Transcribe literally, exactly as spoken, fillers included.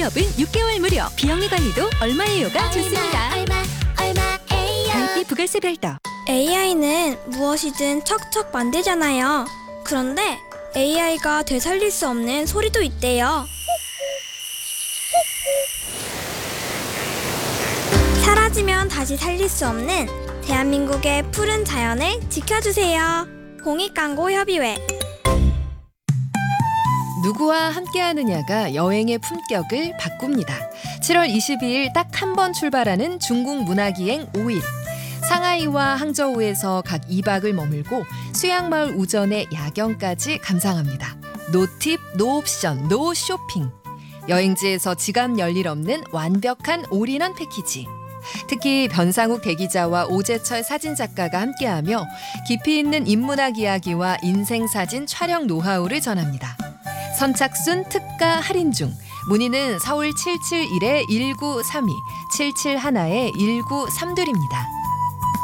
클럽은 육 개월 무료. 비영리 관리도 얼마예요가 좋습니다. 얼마 얼마에요? 가입비 부가세 별도. 에이아이는 무엇이든 척척 만들잖아요. 그런데 에이아이가 되살릴 수 없는 소리도 있대요. 사라지면 다시 살릴 수 없는 대한민국의 푸른 자연을 지켜주세요. 공익광고협의회. 누구와 함께하느냐가 여행의 품격을 바꿉니다. 칠월 이십이일 딱 한 번 출발하는 중국 문화기행 오 일. 상하이와 항저우에서 각 이 박을 머물고 수양마을 우전의 야경까지 감상합니다. 노팁, 노옵션, 노쇼핑. 여행지에서 지갑 열일 없는 완벽한 올인원 패키지. 특히 변상욱 대기자와 오재철 사진작가가 함께하며 깊이 있는 인문학 이야기와 인생사진 촬영 노하우를 전합니다. 선착순 특가 할인 중. 문의는 서울 칠칠일 일구삼이, 칠칠일 일구삼이입니다.